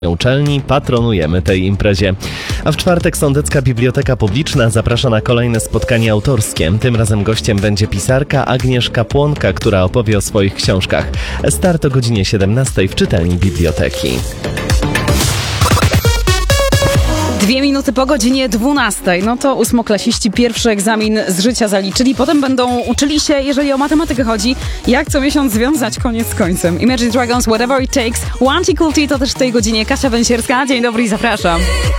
uczelni, patronujemy tej imprezie. A w czwartek Sądecka Biblioteka Publiczna zaprasza na kolejne spotkanie autorskie. Tym razem gościem będzie pisarka Agnieszka Płonka, która opowie o swoich książkach. Start o godzinie 17 w czytelni biblioteki. 2 minuty po godzinie 12. No to ósmoklasiści pierwszy egzamin z życia zaliczyli. Potem będą uczyli się, jeżeli o matematykę chodzi, jak co miesiąc związać koniec z końcem. Imagine Dragons, Whatever It Takes. One Cool Tea to też w tej godzinie Kasia Węsierska. Dzień dobry i zapraszam.